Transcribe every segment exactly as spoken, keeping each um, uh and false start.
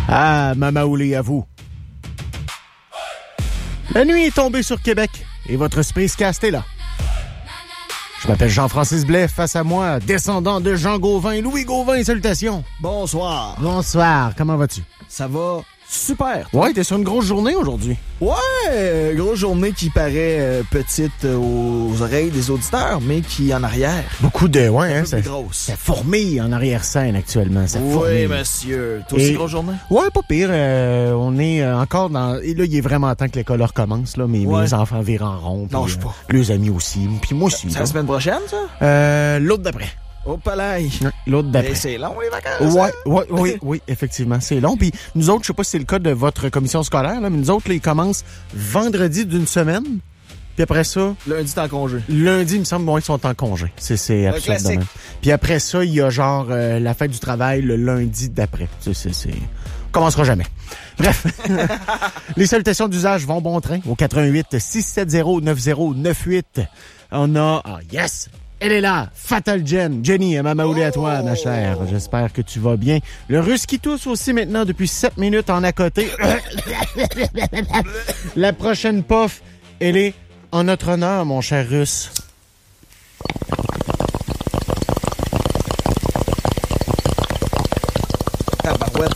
Ah, Mamaoulé à vous. La nuit est tombée sur Québec et votre Spacecast est là. Je m'appelle Jean-Francis Blais, face à moi, descendant de Jean Gauvin, Louis Gauvin, salutations. Bonsoir. Bonsoir, comment vas-tu? Ça va super. Ouais, t'es sur une grosse journée aujourd'hui. Ouais, grosse journée qui paraît euh, petite euh, aux oreilles des auditeurs, mais qui en arrière. Beaucoup de... Ouais, hein, ça, grosse. ça fourmille en arrière-scène actuellement, ça fourmille. Oui, monsieur. Toi aussi, Et... grosse journée? Ouais, pas pire. Euh, on est euh, encore dans... Et là, il est vraiment temps que l'école recommence, là. Mes, ouais. mes enfants virent en rond. Non, puis, je sais euh, pas. Les amis aussi. Puis moi aussi. C'est la semaine prochaine, ça? Euh, l'autre d'après. Au palais. L'autre d'après. Et c'est long, les vacances. Ouais, ouais, oui, oui, effectivement, c'est long. Puis nous autres, je sais pas si c'est le cas de votre commission scolaire, là, mais nous autres, là, ils commencent vendredi d'une semaine. Puis après ça... Lundi, t'es en congé. Lundi, il me semble, bon, ils sont en congé. C'est, c'est absurde de même. Puis après ça, il y a genre euh, la fête du travail le lundi d'après. C'est, c'est, c'est... On commencera jamais. Bref. Les salutations d'usage vont bon train au quatre-vingt-huit six sept zéro neuf zéro neuf huit. On a... Ah, yes! Elle est là, Fatal Jen. Jenny, Mamaoulé à toi, ma chère. J'espère que tu vas bien. Le Russe qui tousse aussi maintenant depuis sept minutes en à côté. La prochaine puff, elle est en notre honneur, mon cher Russe. Tabarouette.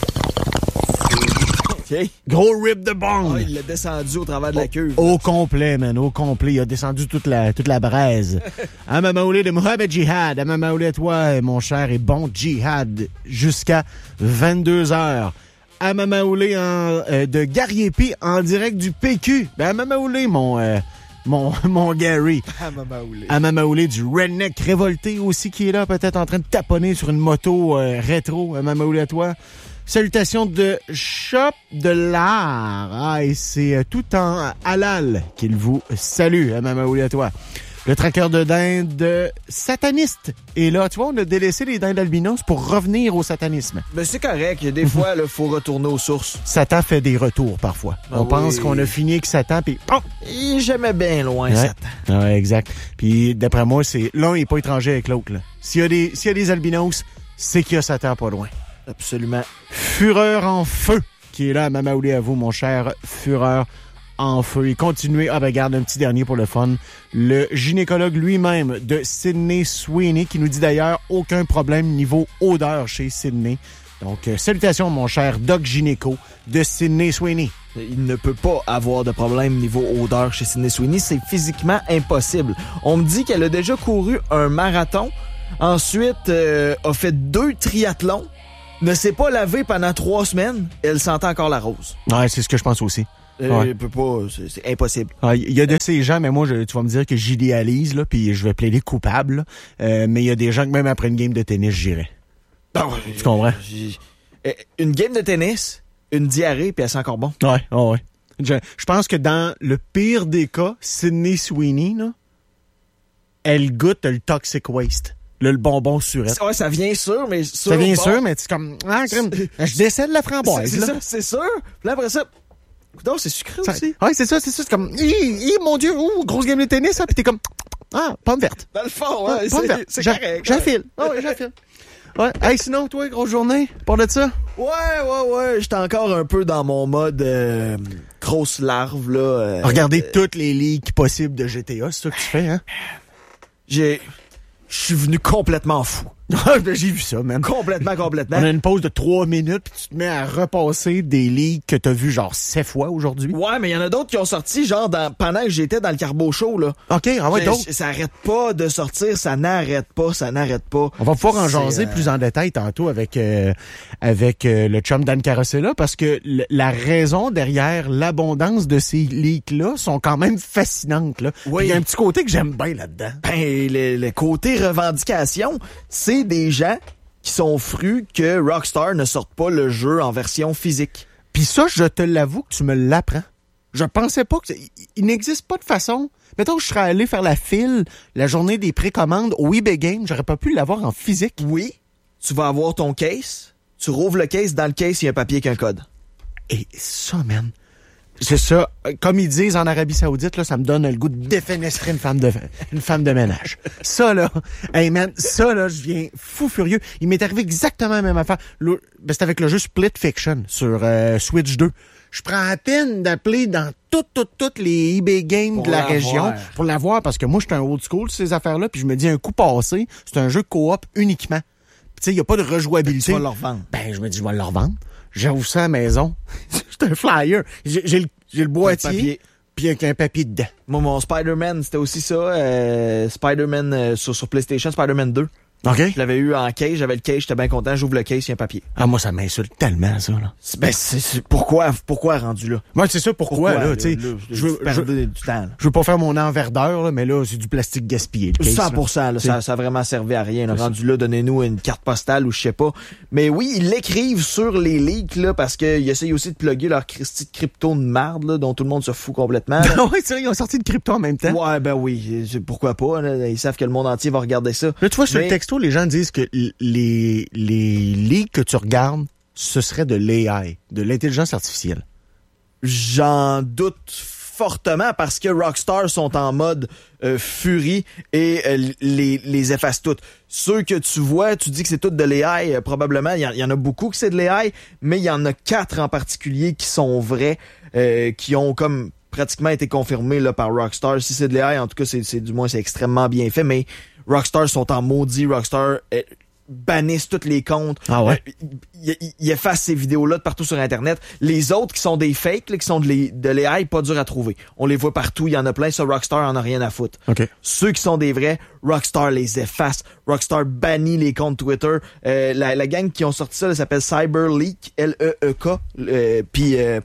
Okay. Gros rip de bong. Ah, il l'a descendu au travers de la queue. Au, au complet, man, au complet. Il a descendu toute la, toute la braise. À Mamaoulé de Mohamed Jihad. À Mamaoulé à toi, mon cher et bon Jihad. Jusqu'à vingt-deux heures. À Mamaoulé en, euh, de Gariepi en direct du P Q. Ben, à Mamaoulé, mon... Euh, Mon, mon Gary. À Mamaoulé. À Mamaoulé du Redneck Révolté aussi qui est là, peut-être en train de taponner sur une moto euh, rétro. À Mamaoulé à toi. Salutations de Shop de l'art. Ah, et c'est euh, tout en halal qu'il vous salue. À Mamaoulé à toi. Le traqueur de dinde sataniste. Et là, tu vois, on a délaissé les dindes albinos pour revenir au satanisme. Ben, c'est correct. Des fois, il faut retourner aux sources. Satan fait des retours parfois. Ben on oui. pense qu'on a fini avec Satan, puis... Oh! Il est jamais bien loin, Ouais. Satan. Ouais, exact. Puis, d'après moi, c'est l'un n'est pas étranger avec l'autre. Là. S'il y a des, s'il y a des albinos, c'est qu'il y a Satan pas loin. Absolument. Fureur en feu, qui est là à Mamaoulé à vous, mon cher Fureur en feu. Et continuez. Ah ben, regarde, un petit dernier pour le fun. Le gynécologue lui-même de Sydney Sweeney, qui nous dit d'ailleurs aucun problème niveau odeur chez Sydney. Donc, euh, salutations, mon cher Doc Gynéco de Sydney Sweeney. Il ne peut pas avoir de problème niveau odeur chez Sydney Sweeney. C'est physiquement impossible. On me dit qu'elle a déjà couru un marathon. Ensuite, euh, a fait deux triathlons. Ne s'est pas lavée pendant trois semaines. Elle sentait encore la rose. Ouais, c'est ce que je pense aussi. Euh, Ouais. Il peut pas, c'est, c'est impossible. Il ah, y a de ces gens, mais moi, je, tu vas me dire que j'idéalise, là, puis je vais plaider coupable. Là. Euh, mais il y a des gens que même après une game de tennis, j'irais. Ah, Tu comprends? J'ai, euh, une game de tennis, une diarrhée, puis elle sent encore bon. Ouais, oh ouais. Je, je pense que dans le pire des cas, Sydney Sweeney, là, elle goûte le toxic waste. Le, le bonbon surette. Ouais, ça vient sûr, mais sûr. Ça vient bon. sûr, mais c'est comme... Ah, crème, je décède la framboise. C'est, c'est là. ça, c'est sûr. Puis là, après ça, non, c'est sucré Ça, aussi. ouais, c'est ça, c'est ça. C'est comme... Hi, hi, mon Dieu, ouh, grosse game de tennis, hein, puis t'es comme... Ah, pomme verte. Dans le fond, Ah, ouais, pomme c'est, verte. c'est J'a- correct. J'affile. Ah ouais, j'affile. Ouais. Hey, sinon, toi, grosse journée, pour de ça? Ouais, ouais, ouais. J'étais encore un peu dans mon mode euh, grosse larve, là. Euh, Regardez euh, toutes les ligues possibles de G T A, c'est ça que tu fais, hein? J'ai... Je suis venu complètement fou. J'ai vu ça, man. Complètement, complètement. On a une pause de trois minutes, puis tu te mets à repasser des ligues que t'as vues genre sept fois aujourd'hui. Ouais, mais il y en a d'autres qui ont sorti, genre, dans, pendant que j'étais dans le Carbo Show, là. OK, ah ouais, J'ai- d'autres. Ça arrête pas de sortir, ça n'arrête pas, ça n'arrête pas. On va pouvoir en C'est, jaser euh, plus en détail tantôt avec euh, avec euh, le chum Dan Carosella, parce que l- la raison derrière l'abondance de ces leaks-là sont quand même fascinantes. Là. Oui. Il y a un petit côté que j'aime bien là-dedans. Ben, le, le côté revendication, c'est des gens qui sont frus que Rockstar ne sorte pas le jeu en version physique. Puis ça, je te l'avoue que tu me l'apprends. Je pensais pas que... Il, il n'existe pas de façon... Mettons que je serais allé faire la file la journée des précommandes au eBay Game, j'aurais pas pu l'avoir en physique. Oui, tu vas avoir ton case, tu rouvres le case, dans le case, il y a un papier avec un code. Et ça, man... C'est ça. Comme ils disent en Arabie Saoudite, là, ça me donne le goût de défenestrer une femme de, une femme de ménage. Ça, là, hey man, ça, là, je viens fou furieux. Il m'est arrivé exactement la même affaire. Le, ben, c'était avec le jeu Split Fiction sur euh, Switch deux. Je prends la peine d'appeler dans toutes, toutes, toutes les eBay Games pour de la région voir. pour l'avoir parce que moi, je suis un old school ces affaires-là, puis je me dis un coup passé, c'est un jeu coop uniquement. Tu sais, il n'y a pas de rejouabilité. Tu vas leur vendre. Ben, je me dis, je vais leur vendre. J'ouvre ça à la maison. C'est un flyer. J'ai, j'ai, le, j'ai le boîtier, puis avec un papier dedans. Moi, mon Spider-Man, c'était aussi ça. Euh, Spider-Man euh, sur, sur PlayStation, Spider-Man deux. OK. Je l'avais eu en case, j'avais le case, j'étais bien content, j'ouvre le case, il y a un papier. Ah, moi, ça m'insulte tellement, ça, là. Ben, c'est, c'est pourquoi, pourquoi rendu là? Moi, c'est ça, pourquoi, pourquoi là, tu sais. Je veux, je, du temps, là. Je veux pas faire mon enverdeur, là, mais là, c'est du plastique gaspillé, le case, cent pour cent, là, là, ça, ça a vraiment servi à rien, là. Rendu là, donnez-nous une carte postale ou je sais pas. Mais oui, ils l'écrivent sur les leaks, là, parce qu'ils essayent aussi de plugger leur Christie de crypto de marde, là, dont tout le monde se fout complètement. Oui, c'est vrai, ils ont sorti de crypto en même temps. Ouais, ben oui, pourquoi pas, là. Ils savent que le monde entier va regarder ça. Là, tu vois, sur mais... le texto, les gens disent que les, les leaks que tu regardes, ce serait de l'A I, de l'intelligence artificielle. J'en doute fortement parce que Rockstar sont en mode euh, furie et euh, les, les effacent toutes. Ceux que tu vois, tu dis que c'est tout de l'A I, euh, probablement, il y, y en a beaucoup que c'est de l'A I, mais il y en a quatre en particulier qui sont vrais, euh, qui ont comme pratiquement été confirmés là, par Rockstar. Si c'est de l'A I, en tout cas, c'est, c'est du moins c'est extrêmement bien fait, mais Rockstar sont en maudit. Rockstar euh, bannissent tous les comptes. Ah ouais? Euh, ils, ils, ils effacent ces vidéos-là de partout sur Internet. Les autres qui sont des fakes, là, qui sont de, les, de l'A I, pas dur à trouver. On les voit partout, il y en a plein. Ça, Rockstar en a rien à foutre. Okay. Ceux qui sont des vrais, Rockstar les efface. Rockstar bannit les comptes Twitter. Euh, la, la gang qui ont sorti ça, elle s'appelle CyberLeak, L E E K. Euh, Puis... Euh,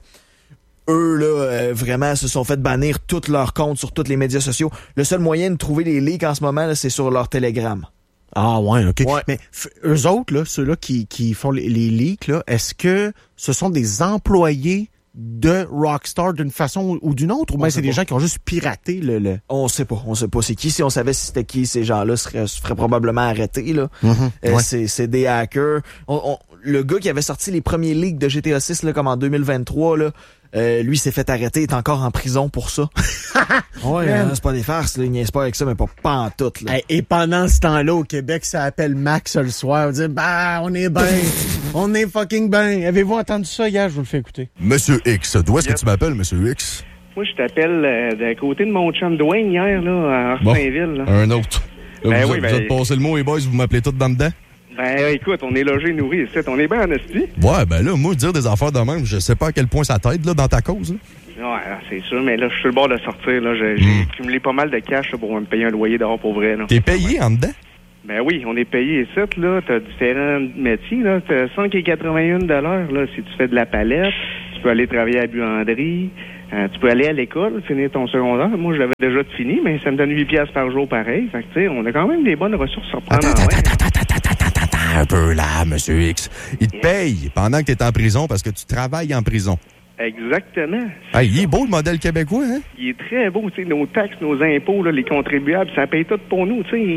eux, là, euh, vraiment, se sont fait bannir tous leurs comptes sur tous les médias sociaux. Le seul moyen de trouver les leaks en ce moment, là, c'est sur leur Telegram. Ah ouais, OK. Ouais. Mais f- eux autres, là, ceux-là qui, qui font les, les leaks, là, est-ce que ce sont des employés de Rockstar d'une façon ou d'une autre, ou bien c'est des pas. gens qui ont juste piraté le... le... On sait pas, on sait pas c'est qui. Si on savait si c'était qui, ces gens-là seraient, se feraient probablement arrêter, là. Mm-hmm. Euh, ouais. c'est, c'est des hackers. On, on, le gars qui avait sorti les premiers leaks de G T A six, là, comme en deux mille vingt-trois, là, Euh, lui s'est fait arrêter, il est encore en prison pour ça. Ouais, hein, c'est pas des farces, là, il niaise pas avec ça, mais pas, pas en tout. Là. Et pendant ce temps-là, au Québec, ça appelle Max le soir, on dit « Bah, on est bien, on est fucking bien. » Avez-vous entendu ça hier? Je vous le fais écouter. Monsieur X, d'où est-ce Yep. que tu m'appelles, Monsieur X? Moi, je t'appelle euh, d'un côté de mon chum Dwayne hier, là, à Bon, Saint-Ville. Là. un autre. Là, Ben vous, oui, vous ben- êtes passé le mot, les boys, vous m'appelez tous dans dedans? Ben, écoute, on est logé, nourri ici. On est bien en esti. Ouais, ben là, moi, dire des affaires de même, je sais pas à quel point ça t'aide, là, dans ta cause, là. Ouais, là, c'est sûr, mais là, je suis sur le bord de sortir. Là. J'ai, j'ai Mm. cumulé pas mal de cash là, pour me payer un loyer dehors pour vrai. Là. T'es payé en dedans? Ben oui, on est payé ici, là. T'as différents métiers, là. T'as cinq virgule quatre-vingt-un dollars, là, si tu fais de la palette. Tu peux aller travailler à la buanderie. Euh, tu peux aller à l'école, finir ton secondaire. Moi, je l'avais déjà fini, mais ça me donne huit piastres par jour pareil. Fait que, tu sais, on a quand même des bonnes ressources à prendre. Attends, en attends, main. attends, attends, attends, attends, attends, attends, un peu là, Monsieur X. Il te paye pendant que t'es en prison parce que tu travailles en prison. Exactement. Hey, il est beau, le modèle québécois, hein? Il est très beau, tu sais, nos taxes, nos impôts, là, les contribuables, ça paye tout pour nous, tu sais.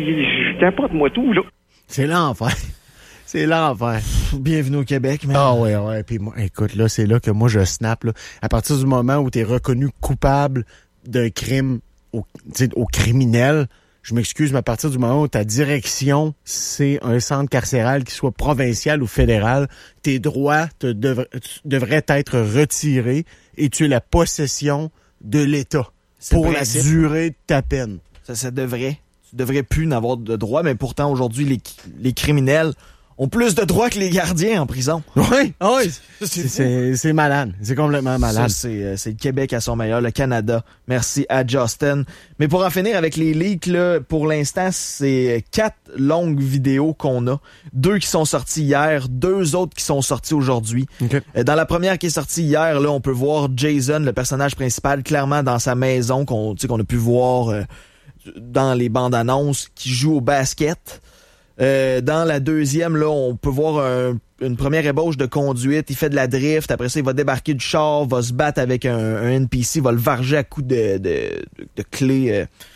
Je capote, moi, tout, là. C'est l'enfer. C'est l'enfer. Bienvenue au Québec, mais... Ah ouais, ouais. Puis moi, écoute, là, c'est là que moi, je snap, là. À partir du moment où tu es reconnu coupable d'un crime au, au criminel, je m'excuse, mais à partir du moment où ta direction, c'est un centre carcéral, qui soit provincial ou fédéral, tes droits te devra, devraient être retirés et tu es la possession de l'État C'est pour le la principe. durée de ta peine. Ça, ça devrait. Tu devrais plus n'avoir de droit, mais pourtant, aujourd'hui, les, les criminels ont plus de droits que les gardiens en prison. Oui, oui. C'est C'est, fou. c'est, c'est malade. C'est complètement malade. Ça, c'est, euh, c'est le Québec à son meilleur, le Canada. Merci à Justin. Mais pour en finir avec les leaks, là, pour l'instant, c'est quatre longues vidéos qu'on a. Deux qui sont sorties hier, deux autres qui sont sorties aujourd'hui. OK. Euh, Dans la première qui est sortie hier, là, on peut voir Jason, le personnage principal, clairement dans sa maison, qu'on, tu sais, qu'on a pu voir euh, dans les bandes annonces, qui joue au basket. Euh, dans la deuxième, là, on peut voir un, une première ébauche de conduite. Il fait de la drift. Après ça, il va débarquer du char, va se battre avec un, un N P C, va le varger à coups de, de, de, de clés, euh,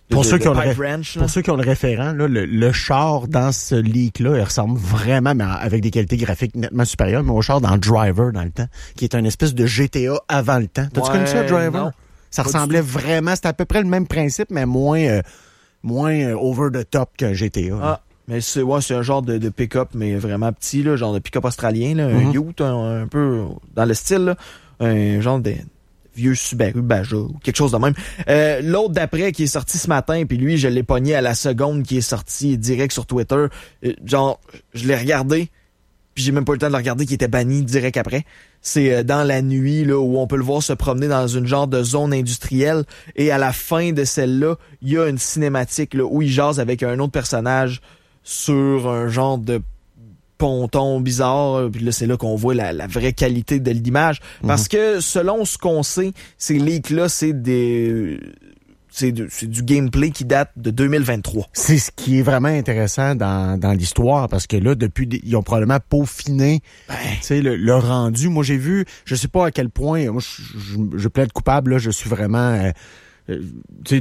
Pour, de, ceux de qui ont Pipe le, Ranch, pour ceux qui ont le référent, là, le, le char dans ce leak-là, il ressemble vraiment, mais avec des qualités graphiques nettement supérieures, mais au char dans Driver dans le temps, qui est une espèce de G T A avant le temps. T'as-tu ouais, connu ça, Driver? Non, ça ressemblait vraiment, c'était à peu près le même principe, mais moins, euh, moins euh, over the top qu'un G T A. Ah, là. mais c'est, ouais, c'est un genre de, de pick-up, mais vraiment petit, là, genre de pick-up australien, là, Mm-hmm. un Ute, un, un peu dans le style, là, un genre de vieux Subaru Baja ou quelque chose de même. Euh, l'autre d'après qui est sorti ce matin, puis lui, je l'ai pogné à la seconde qui est sorti direct sur Twitter. Euh, genre, je l'ai regardé, puis j'ai même pas eu le temps de le regarder, qui était banni direct après. C'est euh, dans la nuit, là, où on peut le voir se promener dans une genre de zone industrielle, et à la fin de celle-là, il y a une cinématique, là, où il jase avec un autre personnage sur un genre de ponton bizarre, puis là c'est là qu'on voit la, la vraie qualité de l'image, parce mm-hmm. que selon ce qu'on sait, ces leaks là c'est des c'est, de, c'est du gameplay qui date de deux mille vingt-trois. C'est ce qui est vraiment intéressant dans, dans l'histoire, parce que là depuis ils ont probablement peaufiné ben. le, le rendu. Moi j'ai vu, je sais pas à quel point, moi je, je, je plaide coupable là, je suis vraiment euh, euh, tu sais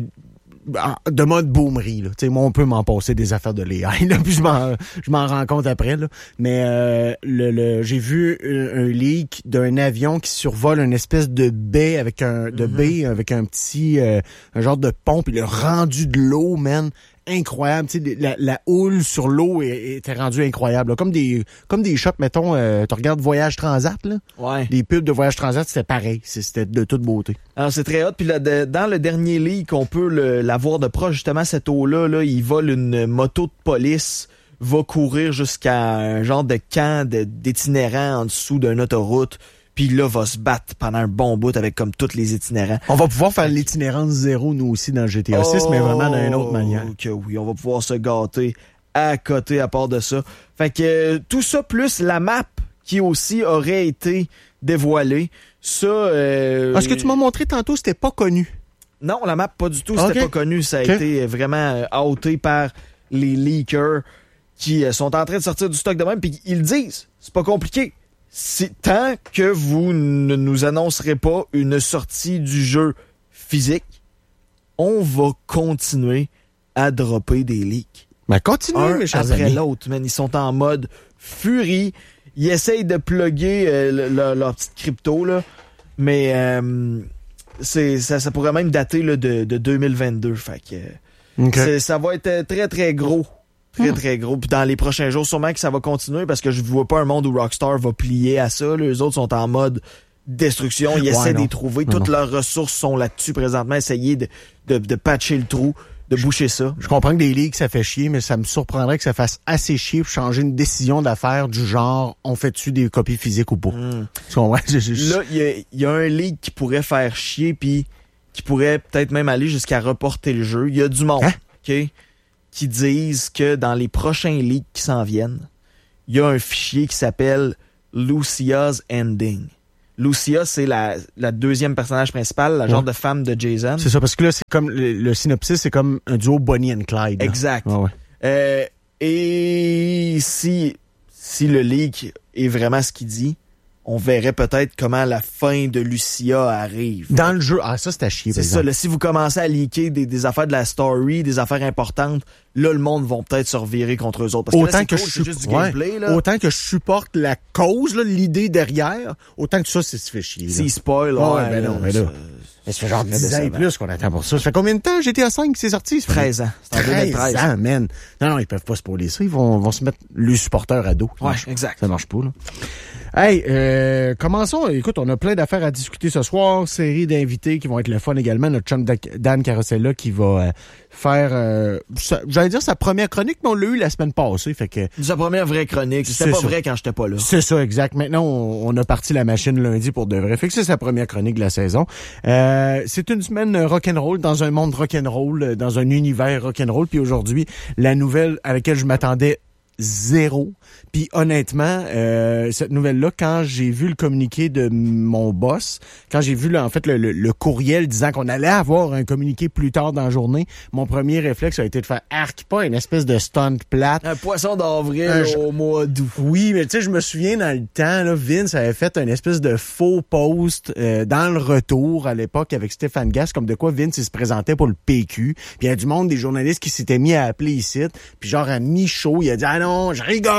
de mode boomerie, là. Tu sais, moi, on peut m'en passer des affaires de l'A I, là, puis je m'en, je m'en rends compte après, là. Mais, euh, le, le, j'ai vu un, un leak d'un avion qui survole une espèce de baie avec un, de mm-hmm. baie avec un petit, euh, un genre de pont, puis le rendu de l'eau, man. Incroyable, tu sais, la, la houle sur l'eau était rendue incroyable, là. Comme des, comme des shots, mettons, euh, tu regardes Voyage Transat, là. Ouais. Les pubs de Voyage Transat, c'était pareil, c'était de toute beauté. Alors c'est très hot, puis là, de, dans le dernier leak, on peut le, la voir de proche, justement, cette eau-là, là, il vole une moto de police, va courir jusqu'à un genre de camp de, d'itinérants en dessous d'une autoroute, puis là, va se battre pendant un bon bout avec comme tous les itinérants. On va pouvoir faire l'itinérance zéro, nous aussi, dans le G T A six, oh, mais vraiment d'une autre manière. Que oui, on va pouvoir se gâter à côté à part de ça. Fait que euh, tout ça, plus la map qui aussi aurait été dévoilée, ça... Euh, Parce que tu m'as montré tantôt, c'était pas connu. Non, la map, pas du tout, c'était okay. pas connu. Ça a okay. été vraiment outé par les leakers qui sont en train de sortir du stock de même, puis ils le disent, c'est pas compliqué. C'est tant que vous ne nous annoncerez pas une sortie du jeu physique, on va continuer à dropper des leaks. Ben continuez, un mes chers après amis. l'autre, man. Ils sont en mode furie. Ils essayent de plugger euh, le, le, leur petite crypto, là. Mais euh, c'est, ça, ça pourrait même dater là, de, de deux mille vingt-deux. Fait que okay. c'est, ça va être très, très gros. Très, très gros. Puis dans les prochains jours, sûrement que ça va continuer parce que je vois pas un monde où Rockstar va plier à ça. Les autres sont en mode destruction. Ils ouais, essaient de les trouver. Non, Toutes non. leurs ressources sont là-dessus présentement. Essayer de, de, de patcher le trou, de boucher ça. Je comprends que des leaks, ça fait chier, mais ça me surprendrait que ça fasse assez chier pour changer une décision d'affaires du genre, on fait-tu des copies physiques ou pas? Mm. Ouais, je, je... Là, il y, y a un leak qui pourrait faire chier puis qui pourrait peut-être même aller jusqu'à reporter le jeu. Il y a du monde, hein? OK? Qui disent que dans les prochains leaks qui s'en viennent, il y a un fichier qui s'appelle Lucia's Ending. Lucia, c'est la, la deuxième personnage principal, la ouais. genre de femme de Jason. C'est ça, parce que là, c'est comme le, le synopsis, c'est comme un duo Bonnie and Clyde. Là. Exact. Ouais, ouais. Euh, et si, si le leak est vraiment ce qu'il dit, on verrait peut-être comment la fin de Lucia arrive. Dans le jeu, ah ça c'est à chier. C'est ça, là, si vous commencez à leaker des, des affaires de la story, des affaires importantes, là le monde va peut-être se revirer contre eux autres. Parce autant que, là, que cool, je c'est juste du gameplay, ouais, là. autant que je supporte la cause, là, l'idée derrière, autant que ça, c'est se fait chier. C'est spoil, ouais, ouais, ben non, ben là. Ça fait genre dix ans et plus qu'on attend pour ça. Ça fait combien de temps G T A cinq c'est sorti? Ça fait treize ans. C'est en deux mille treize ans, man. Non, non, ils peuvent pas spoiler ça. Ils vont, vont se mettre les supporters à dos. Ouais, exact. Ça marche pas, là. Hey, euh, commençons. Écoute, on a plein d'affaires à discuter ce soir. Série d'invités qui vont être le fun également. Notre chum Dan Carosella qui va euh, faire, euh, sa, j'allais dire sa première chronique, mais on l'a eu la semaine passée. Fait que sa première vraie chronique. C'était pas ça. Vrai quand j'étais pas là. C'est ça, exact. Maintenant, on, on a parti la machine lundi pour de vrai. Fait que c'est sa première chronique de la saison. Euh, c'est une semaine rock'n'roll dans un monde rock'n'roll, dans un univers rock'n'roll. Puis aujourd'hui, la nouvelle à laquelle je m'attendais zéro. Puis honnêtement, euh, cette nouvelle-là, quand j'ai vu le communiqué de mon boss, quand j'ai vu là, en fait le, le, le courriel disant qu'on allait avoir un communiqué plus tard dans la journée, mon premier réflexe a été de faire arc, pas une espèce de stunt plate. Un poisson d'avril Un j- au mois d'août. Oui, mais tu sais, je me souviens dans le temps, là, Vince avait fait une espèce de faux post euh, dans le retour à l'époque avec Stéphane Gass, comme de quoi Vince il se présentait pour le P Q. Puis il y a du monde, des journalistes qui s'étaient mis à appeler ici. Puis genre à mi-show, il a dit « Ah non, je rigole! »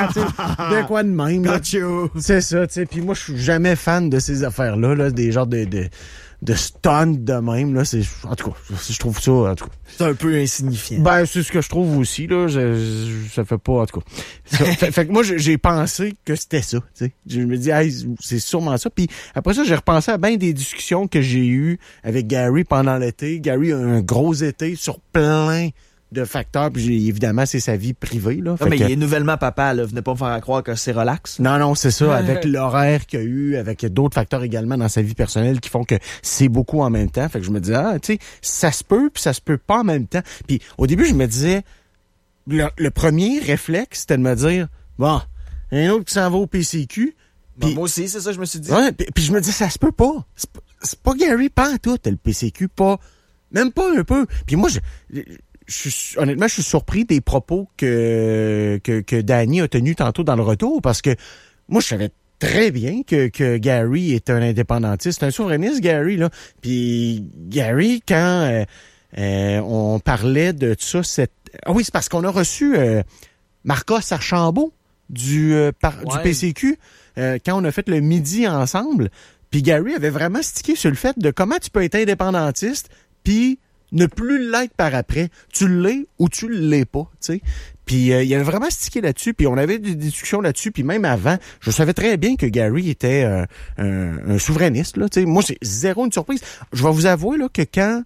De quoi de même. Là. C'est ça, tu sais. Puis moi, je suis jamais fan de ces affaires-là, là, des genres de... de de stunt de même, là, c'est, en tout cas, je trouve ça, en tout cas. C'est un peu insignifiant. Ben, c'est ce que je trouve aussi, là, je, je, ça fait pas, en tout cas. Ça, fait, fait que moi, j'ai pensé que c'était ça, tu sais. Je me dis, hey, c'est sûrement ça. Puis après ça, j'ai repensé à bien des discussions que j'ai eues avec Gary pendant l'été. Gary a un gros été sur plein de facteurs, puis j'ai, évidemment, c'est sa vie privée, là. Non, mais que, il est nouvellement papa, là. Venez pas me faire croire que c'est relax. Non, non, c'est ça, avec l'horaire qu'il y a eu, avec d'autres facteurs également dans sa vie personnelle qui font que c'est beaucoup en même temps. Fait que je me disais, ah, tu sais, ça se peut, puis ça se peut pas en même temps. Puis au début, je me disais, le, le premier réflexe, c'était de me dire, bon, un autre qui s'en va au P C Q. Bon, Puis, moi aussi, c'est ça, je me suis dit. ouais, puis, puis je me dis, ça se peut pas. C'est pas, c'est pas Gary, pas en tout, le P C Q, pas, même pas un peu. Puis moi, je... Je suis, honnêtement, je suis surpris des propos que, que, que Danny a tenus tantôt dans le retour parce que moi, je savais très bien que, que Gary est un indépendantiste, un souverainiste, Gary, là. Puis Gary, quand euh, euh, on parlait de ça, cette... Ah oui, c'est parce qu'on a reçu euh, Marcos Archambault du, euh, par, Ouais. du P C Q euh, quand on a fait le midi ensemble. Puis Gary avait vraiment stické sur le fait de comment tu peux être indépendantiste puis ne plus l'être par après. Tu l'es ou tu l'es pas, tu sais. Puis euh, il avait vraiment stické là-dessus, puis on avait des discussions là-dessus, puis même avant, je savais très bien que Gary était euh, un, un souverainiste, là, tu sais. Moi, c'est zéro une surprise. Je vais vous avouer, là, que quand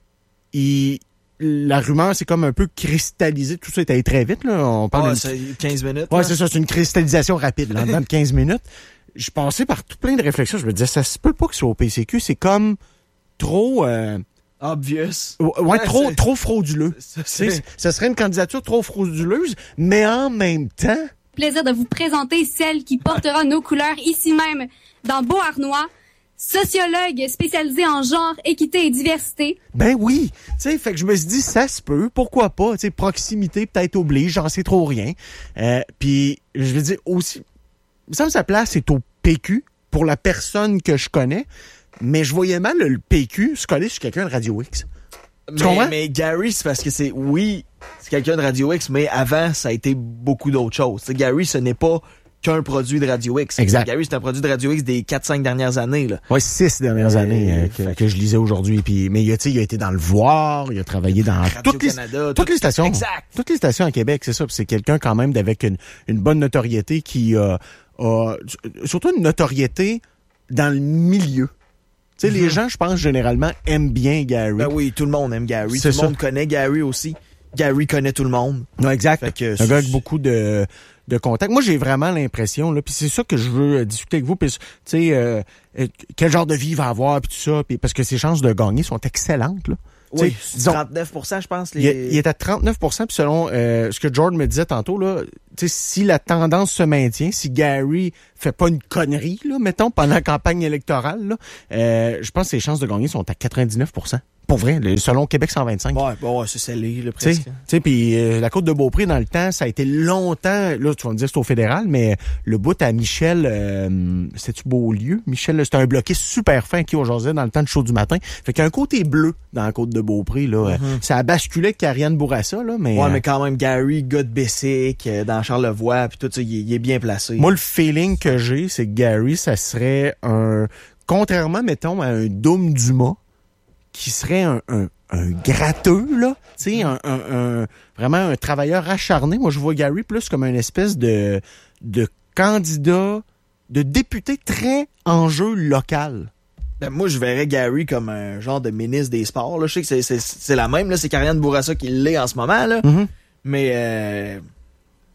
il... la rumeur s'est comme un peu cristallisée, tout ça est allé très vite, là. On parle Ah, d'une- c'est quinze minutes. Ouais, là. c'est ça, c'est une cristallisation rapide, là, en dedans de quinze minutes. Je passais par tout plein de réflexions, je me disais, ça se peut pas que ce soit au P C Q, c'est comme trop... Euh, Obvious. Ouais, Ouais, trop, c'est- trop frauduleux. Ça, Tu sais, c'est- ça serait une candidature trop frauduleuse, mais en même temps, Plaisir de vous présenter celle qui portera nos couleurs ici même dans Beauharnois, sociologue spécialisée en genre, équité et diversité. ben oui. Tu sais, fait que je me suis dit, ça se peut, pourquoi pas. Tu sais, proximité peut-être oblige, j'en sais trop rien. Euh, Puis, je veux dire aussi, il me semble que sa place est au P Q pour la personne que je connais, mais je voyais mal le P Q se coller sur quelqu'un de Radio X. Tu comprends? Mais, mais Gary, c'est parce que c'est, oui, c'est quelqu'un de Radio X, mais avant, ça a été beaucoup d'autres choses. T'sais, Gary, ce n'est pas qu'un produit de Radio X. Exact. Gary, c'est un produit de Radio X des quatre cinq dernières années, là. Ouais, six dernières Euh, années euh, que, fait- que je lisais aujourd'hui. Puis, mais il a, tu sais, il a été dans le Voir, il a travaillé dans toutes les, Radio-Canada, toutes tout- les stations. Exact. Toutes les stations à Québec, c'est ça. Puis c'est quelqu'un quand même avec une, une bonne notoriété qui a, a surtout une notoriété dans le milieu. Tu sais, les gens, je pense, généralement, aiment bien Gary. Ben oui, tout le monde aime Gary. C'est Tout ça. le monde connaît Gary aussi. Gary connaît tout le monde. Non, exact. Fait que C'est un gars avec c'est- beaucoup de, de contacts. Moi, j'ai vraiment l'impression, là, puis c'est ça que je veux euh, discuter avec vous, puis tu sais, euh, euh, quel genre de vie il va avoir, puis tout ça, puis parce que ses chances de gagner sont excellentes, là. Tu Oui, sais, disons, trente-neuf pour cent, je pense. Les... il, est- il est à trente-neuf pour cent, puis selon euh, ce que Jordan me disait tantôt, là, tu sais, si la tendance se maintient, si Gary fait pas une connerie, là, mettons, pendant la campagne électorale, là, euh, je pense que ses chances de gagner sont à quatre-vingt-dix-neuf pour cent. Pour vrai, le- selon Québec cent vingt-cinq. Ouais, bon, ouais, c'est scellé, là, Tu sais, presque. tu sais, puis euh, la Côte de Beaupré, dans le temps, ça a été longtemps, là, tu vas me dire c'est au fédéral, mais le bout à Michel, euh, c'est-tu Beaulieu? Michel, c'était un bloquiste super fin qui aujourd'hui dans le temps de show du matin. Fait qu'il y a un côté bleu dans la Côte de Beaupré, là. Euh, ça a basculé avec Ariane Bourassa, là, mais... Ouais, euh, mais quand même, Gary, gars de Bessic, euh, dans Charlevoix, puis tout ça, il est, il est bien placé. moi, le feeling que j'ai, c'est que Gary, ça serait un... Contrairement, mettons, à un Doom Dumas, qui serait un, un, un gratteux, là, tu sais, un, un, un- vraiment un travailleur acharné. Moi, je vois Gary plus comme une espèce de, de candidat, de député très enjeu local. Ben, moi, je verrais Gary comme un genre de ministre des Sports, là. Je sais que c'est, c'est, c'est la même, là. C'est Karianne Bourassa qui l'est en ce moment, là. Mhm. Mais, euh,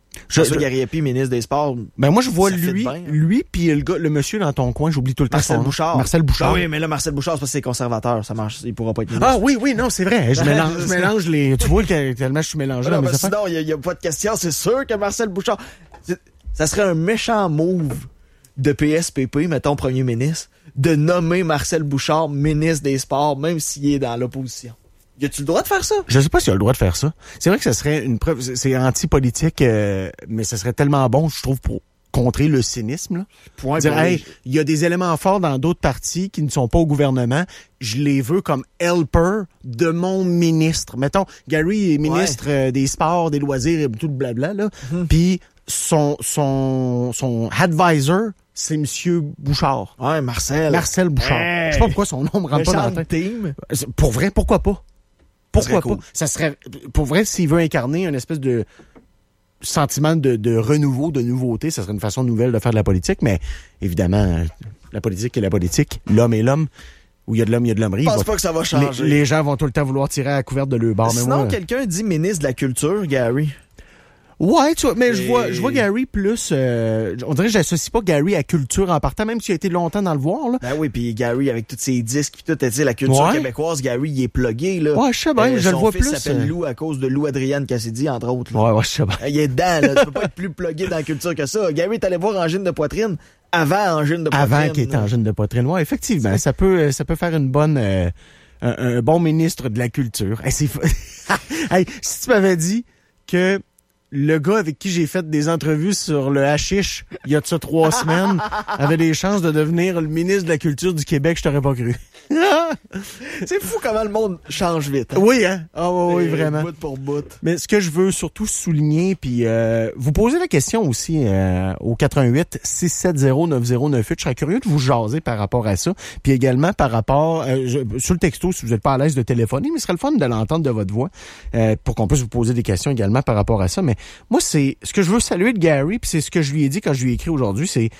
Je, François Gariepi, ministre des Sports. Ben moi, je vois ça lui, bien, hein. lui puis le gars, le monsieur dans ton coin, j'oublie tout le temps Marcel son nom. Bouchard. Marcel Bouchard. Ah oui, mais là, Marcel Bouchard, c'est parce que c'est conservateur. Ça marche, il pourra pas être ministre. Ah oui, oui, non, c'est vrai. Je mélange, je mélange les, tu vois que tellement je suis mélangé non, dans mes ben, affaires. sinon, il n'y a, a pas de question. C'est sûr que Marcel Bouchard, ça serait un méchant move de P S P P, mettons, premier ministre, de nommer Marcel Bouchard ministre des Sports, même s'il est dans l'opposition. Y a-tu le droit de faire ça? Je sais pas s'il a le droit de faire ça. C'est vrai que ça serait une preuve, c'est anti-politique, euh, mais ça serait tellement bon, je trouve, pour contrer le cynisme, là. Point Dire, pour hey, lui. il y a des éléments forts dans d'autres partis qui ne sont pas au gouvernement. Je les veux comme helper de mon ministre. Mettons, Gary est ministre Ouais. euh, des sports, des loisirs et tout le blabla, là. Mm-hmm. Puis son, son, son advisor, c'est Monsieur Bouchard. Ouais, Marcel. Marcel Bouchard. Hey. Je sais pas pourquoi son nom me rentre pas dans la Méchante tête. team. Pour vrai, pourquoi pas? Pourquoi Ça serait pas? cool. Ça serait, pour vrai, s'il veut incarner une espèce de sentiment de, de renouveau, de nouveauté, ça serait une façon nouvelle de faire de la politique, mais évidemment, la politique est la politique. L'homme est l'homme. Où il y a de l'homme, il y a de l'hommerie. Je pense Va- pas que ça va changer. Les, les gens vont tout le temps vouloir tirer à la couverte de leur bord. Mais Sinon, moi, quelqu'un dit ministre de la Culture, Gary. ouais, tu vois, mais je Et- vois, je vois Gary plus, euh, on dirait que j'associe pas Gary à culture en partant, même s'il a été longtemps dans le voir, là. Ben oui, puis Gary, avec tous ses disques, puis tout, tu sais, la culture Ouais. québécoise, Gary, il est plugué, là. Ouais, je sais bien, je le son vois fils plus. s'appelle euh, Lou à cause de Lou Adrienne Cassidy, entre autres. là. Ouais, ouais, je sais bien. Il est dedans, là. Tu peux pas être plus plugué dans la culture que ça. Gary est allé voir Angine de poitrine avant Angine de poitrine. Avant qu'il était là. en jeune de poitrine. Ouais, effectivement, ça peut, ça peut faire une bonne, euh, un, un bon ministre de la culture. Hey, c'est fa- hey, si tu m'avais dit que le gars avec qui j'ai fait des entrevues sur le hashish il y a de ça trois semaines avait des chances de devenir le ministre de la culture du Québec, je t'aurais pas cru. C'est fou comment le monde change vite. hein. Oui, hein? Ah oui, oui, Et vraiment. Bout pour bout. Mais ce que je veux surtout souligner, puis euh, vous posez la question aussi euh, au quatre un huit six sept zéro neuf zéro neuf huit. Je serais curieux de vous jaser par rapport à ça. Puis également par rapport, euh, je- sur le texto, si vous n'êtes pas à l'aise de téléphoner, mais ce serait le fun de l'entendre de votre voix euh, pour qu'on puisse vous poser des questions également par rapport à ça. Mais moi, c'est ce que je veux saluer de Gary, puis c'est ce que je lui ai dit quand je lui ai écrit aujourd'hui, c'est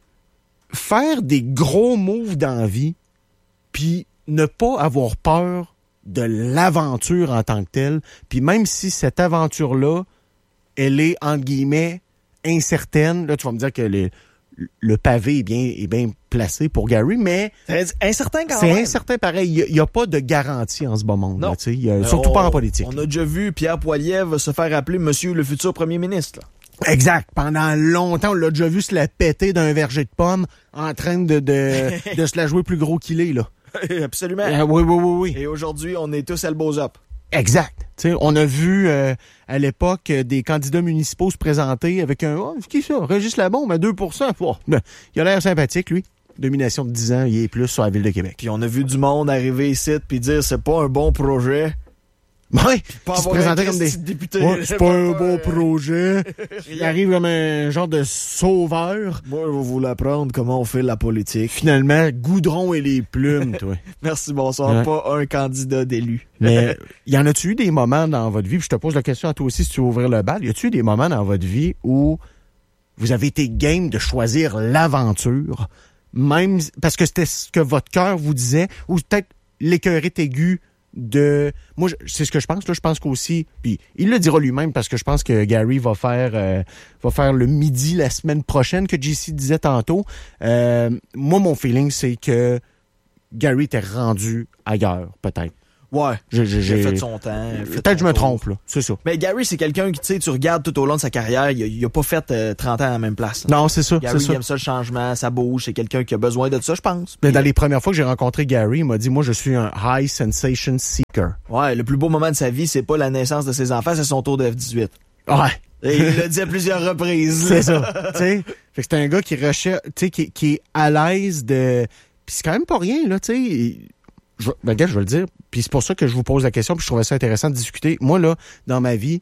faire des gros moves dans la vie, puis ne pas avoir peur de l'aventure en tant que telle. Puis même si cette aventure-là, elle est, entre guillemets, incertaine, là, tu vas me dire que le, le pavé est bien, est bien placé pour Gary, mais C'est incertain quand c'est même. incertain pareil. Il n'y a, a pas de garantie en ce bon monde. Non. Là, tu sais. Il y a- Euh, surtout on- pas en politique. On a déjà vu Pierre Poilievre se faire appeler Monsieur le futur premier ministre. là. Exact. Pendant longtemps, on l'a déjà vu se la péter d'un verger de pommes en train de, de, de se la jouer plus gros qu'il est, là. Absolument. Ah, oui, oui, oui, oui. Et aujourd'hui, on est tous elbows up. Exact. Tu sais, on a vu euh, à l'époque euh, des candidats municipaux se présenter avec un oh, c'est qui ça? Régis Labombe à deux pour cent. Oh, ben, il a l'air sympathique, lui. Domination de dix ans, il est plus sur la ville de Québec. Puis on a vu du monde arriver ici puis dire c'est pas un bon projet. Ouais, Pas qui se avoir présentaient un comme des... Christy de député. Ouais, c'est pas un beau euh, projet. Il arrive comme un genre de sauveur. Moi, je vais vous l'apprendre comment on fait la politique. Finalement, goudron et les plumes, toi. Merci, bonsoir. Ouais. Pas un candidat d'élu. Mais y en a-tu eu des moments dans votre vie, puis je te pose la question à toi aussi si tu veux ouvrir le bal, y a-tu eu des moments dans votre vie où vous avez été game de choisir l'aventure, même parce que c'était ce que votre cœur vous disait, ou peut-être l'écœurite aiguë de... Moi, je- c'est ce que je pense. Là, je pense qu'aussi... Puis il le dira lui-même parce que je pense que Gary va faire euh, va faire le midi la semaine prochaine que J C disait tantôt. Euh, moi, mon feeling, c'est que Gary était rendu ailleurs, peut-être. Ouais. J'ai, j'ai, J'ai j'ai- fait son temps. fait Peut-être que je me son tour. trompe, là. C'est ça. Mais Gary, c'est quelqu'un qui, tu sais, tu regardes tout au long de sa carrière, il a, il a pas fait euh, trente ans à la même place. Non, c'est ça. Gary, c'est ça. il aime ça le changement, ça bouge, c'est quelqu'un qui a besoin de ça, je pense. Mais dans les premières fois que j'ai rencontré Gary, il m'a dit, moi, je suis un high sensation seeker. Ouais, le plus beau moment de sa vie, c'est pas la naissance de ses enfants, c'est son tour de F dix-huit. Ouais. Et il l'a dit à plusieurs reprises. C'est ça. Tu sais, fait que c'est un gars qui recherche, tu sais, qui, qui est à l'aise de. Puis c'est quand même pas rien, là, tu sais. Je, ben, gars, je vais le dire. Puis c'est pour ça que je vous pose la question, puis je trouvais ça intéressant de discuter. Moi, là, dans ma vie,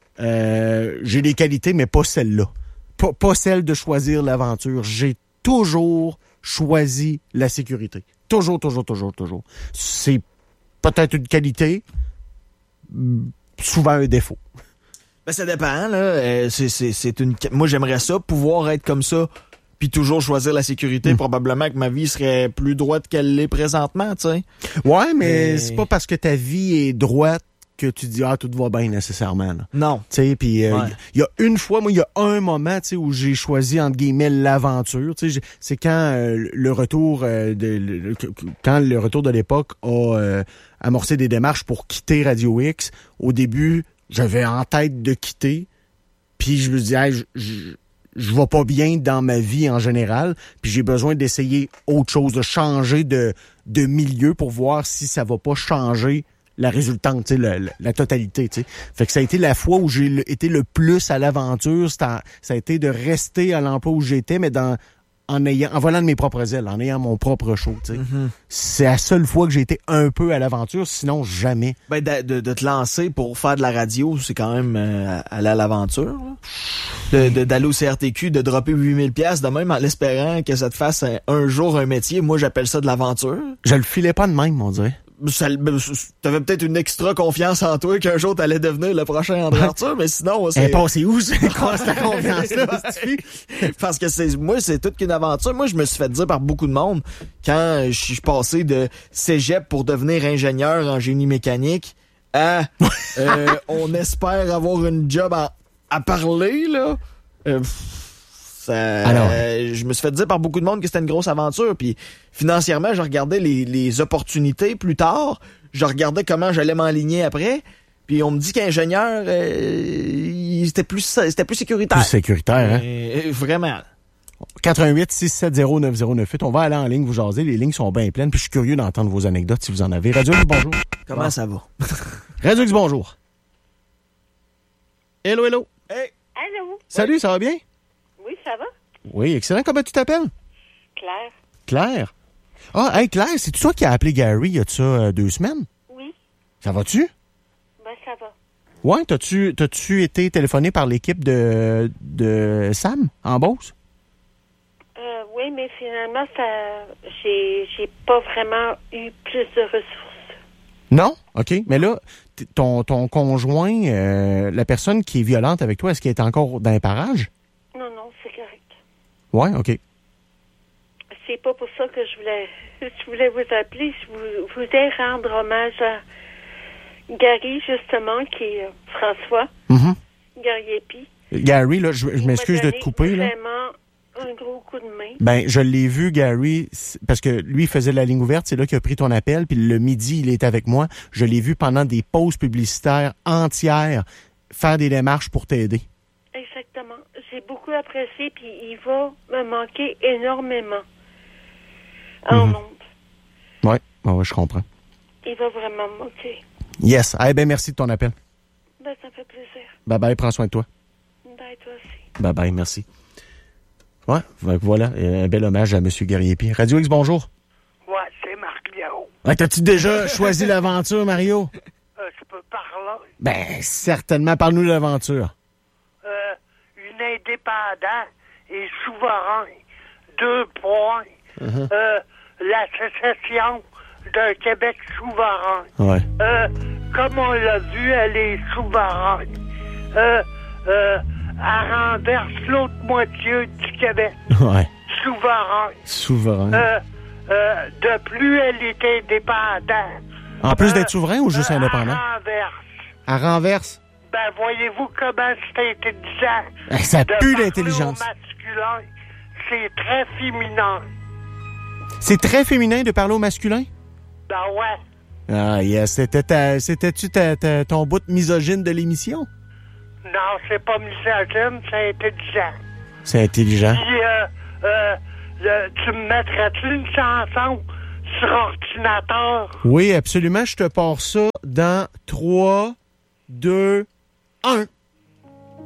euh, j'ai des qualités, mais pas celle-là. Pas, pas celle de choisir l'aventure. J'ai toujours choisi la sécurité. Toujours, toujours, toujours, toujours. C'est peut-être une qualité, souvent un défaut. Ben, ça dépend, là. Euh, c'est, c'est, c'est une... Moi, j'aimerais ça, pouvoir être comme ça, puis toujours choisir la sécurité. Mm. Probablement que ma vie serait plus droite qu'elle l'est présentement, tu sais. Ouais, mais Et- c'est pas parce que ta vie est droite que tu dis, ah, tout va bien nécessairement. Là. Non. Tu sais, puis il euh, Ouais. y, y a une fois, moi, il y a un moment, tu sais, où j'ai choisi, entre guillemets, l'aventure. Tu sais, c'est quand euh, le retour euh, de, le, quand le retour de l'époque a euh, amorcé des démarches pour quitter Radio X. Au début, j'avais en tête de quitter, puis je me disais, hey, je, je, je vais pas bien dans ma vie en général, puis j'ai besoin d'essayer autre chose, de changer de, de milieu pour voir si ça va pas changer la résultante, tu sais, la, la, la totalité, tu sais. Fait que ça a été la fois où j'ai le, été le plus à l'aventure, ça a été de rester à l'emploi où j'étais, mais dans en ayant, en volant de mes propres ailes, en ayant mon propre show, tu sais. Mm-hmm. C'est la seule fois que j'ai été un peu à l'aventure, sinon jamais. Ben, de, de, de te lancer pour faire de la radio, c'est quand même euh, aller à l'aventure, là. De, de, d'aller au C R T Q, de dropper huit mille piastres de même en l'espérant que ça te fasse un, un jour un métier. Moi, j'appelle ça de l'aventure. Je le filais pas de même, on dirait. Ça, t'avais peut-être une extra confiance en toi qu'un jour t'allais devenir le prochain André Arthur, mais sinon c'est. Elle est passée où, c'est quoi cette confiance-là? Parce que c'est moi, c'est toute qu'une aventure. Moi, je me suis fait dire par beaucoup de monde quand je suis passé de cégep pour devenir ingénieur en génie mécanique à euh, on espère avoir une job à, à parler là. Euh, Ça, Alors, euh, je me suis fait dire par beaucoup de monde que c'était une grosse aventure. Puis financièrement, je regardais les, les opportunités plus tard. Je regardais comment j'allais m'enligner après. Puis on me dit qu'ingénieur, euh, c'était plus c'était plus sécuritaire. Plus sécuritaire, hein? Euh, vraiment. quatre un huit six sept zéro neuf zéro neuf huit. On va aller en ligne vous jaser. Les lignes sont bien pleines. Puis je suis curieux d'entendre vos anecdotes si vous en avez. Radio X, bonjour. Comment bon. Ça va? Radio X, bonjour. Hello, hello. Hey. Allô? Salut, oui. Ça va bien? Oui, ça va? Oui, excellent. Comment tu t'appelles? Claire. Claire? Ah, hey, Claire, c'est toi qui as appelé Gary il y a de ça euh, deux semaines? Oui. Ça va-tu? Ben, ça va. Ouais, t'as-tu, t'as-tu été téléphoné par l'équipe de, de Sam, en Beauce? Euh, oui, mais finalement, ça, j'ai, j'ai pas vraiment eu plus de ressources. Non? OK. Mais là, ton, ton conjoint, euh, la personne qui est violente avec toi, est-ce qu'elle est encore dans les parages? Non, non, c'est correct. Ouais, OK. C'est pas pour ça que je voulais, je voulais vous appeler. Je vous, voulais rendre hommage à Gary, justement, qui est euh, François. Mm-hmm. Gary Epi. Gary, là, je, je m'excuse de te couper, là. Vraiment un gros coup de main. Ben, je l'ai vu, Gary, parce que lui, il faisait la ligne ouverte. C'est là qu'il a pris ton appel. Puis le midi, il est avec moi. Je l'ai vu pendant des pauses publicitaires entières faire des démarches pour t'aider. Exactement. J'ai beaucoup apprécié, puis il va me manquer énormément en mm-hmm. ondes. Oui, ouais, ouais, je comprends. Il va vraiment me manquer. Yes. Eh ben, merci de ton appel. Ben, ça me fait plaisir. Bye-bye, prends soin de toi. Bye, toi aussi. Bye-bye, merci. Ouais, voilà, un bel hommage à M. Guerrier-Pi. Radio X, bonjour. Ouais, c'est Marc Liao. Ouais, t'as-tu déjà choisi l'aventure, Mario? Euh, je peux parler? Ben, certainement. Parle-nous de l'aventure. Euh, une indépendante et souverain. Deux points. Uh-huh. Euh, la sécession d'un Québec souverain. Ouais. Euh, comme on l'a vu, elle est souveraine. Euh, euh, elle renverse l'autre moitié du Québec. Ouais. Souverain. Souverain. Euh, euh, de plus, elle est indépendante. En plus euh, d'être souverain ou juste euh, indépendant? Elle renverse. Elle renverse? Ben, voyez-vous comment c'est intelligent. Ça pue de l'intelligence. parler au masculin, c'est très féminin. C'est très féminin de parler au masculin? Ben ouais. Ah, yes. C'était ta, c'était-tu ta, ta, ton bout de misogyne de l'émission? Non, c'est pas misogyne, c'est intelligent. C'est intelligent. Puis, euh, euh, le, tu me mettrais-tu une chanson sur ordinateur? Oui, absolument. Je te pars ça dans trois, deux, un.